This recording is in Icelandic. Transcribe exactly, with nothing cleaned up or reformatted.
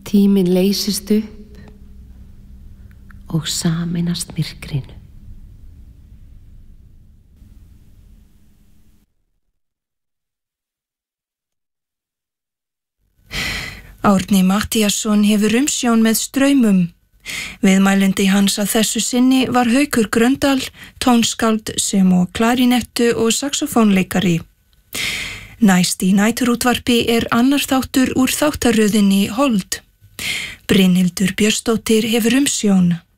Tíminn leysist upp og sameinast myrkrinu. Árni Matthíasson hefur umsjón með straumum. Viðmælandi hans að þessu sinni var Haukur Gröndal, tónskáld sem og klarinettu og saxofónleikari. Næst í næturútvarpi er annar þáttur úr þáttaröðinni Hold. Brynhildur Björnsdóttir hefur umsjón.